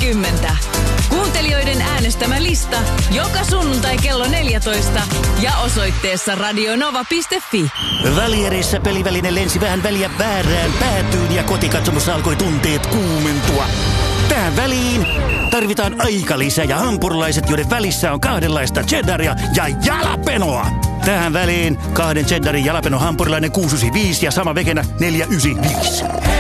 20. Kuuntelijoiden äänestämä lista joka sunnuntai kello 14 ja osoitteessa radionova.fi. Välierissä peliväline lensi vähän väliä väärään päätyyn ja kotikatsomossa alkoi tunteet kuumentua. Tähän väliin tarvitaan aikalisä ja hampurilaiset, joiden välissä on kahdenlaista cheddaria ja jalapenoa. Tähän väliin 2 cheddarin jalapeno hampurilainen 695 ja sama vekenä 495.